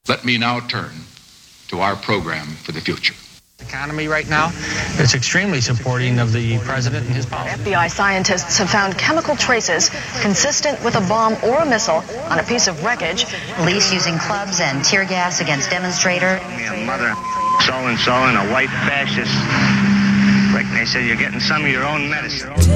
Let me now turn to our program for the future. Economy right now, it's extremely supporting of the president and his policy. FBI scientists have found chemical traces consistent with a bomb or a missile on a piece of wreckage. Police using clubs and tear gas against demonstrators. A mother so-and-so and a white fascist. Like they said, you're getting some of your own medicine.